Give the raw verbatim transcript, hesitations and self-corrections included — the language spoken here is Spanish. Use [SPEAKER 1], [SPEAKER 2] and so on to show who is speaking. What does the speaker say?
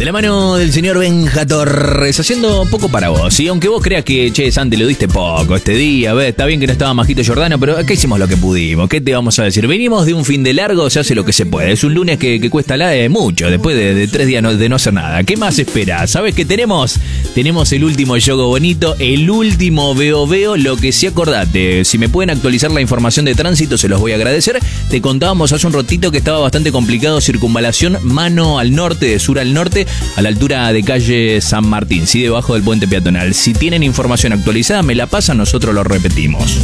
[SPEAKER 1] De la mano del señor Benja Torres, haciendo poco para vos. Y aunque vos creas que, che, Santi, lo diste poco este día, ¿ves? Está bien que no estaba Majito Giordano, pero acá hicimos lo que pudimos. ¿Qué te vamos a decir? Venimos de un fin de largo, se hace lo que se puede. Es un lunes que, que cuesta la, eh, mucho, después de, de tres días no, de no hacer nada. ¿Qué más esperás? ¿Sabes qué tenemos? Tenemos el último Yogo Bonito, el último Veo Veo, lo que sí, acordate. Si me pueden actualizar la información de tránsito, se los voy a agradecer. Te contábamos hace un ratito que estaba bastante complicado circunvalación, mano al norte, de sur al norte, a la altura de calle San Martín, sí, debajo del puente peatonal. Si tienen información actualizada, me la pasan, nosotros lo repetimos.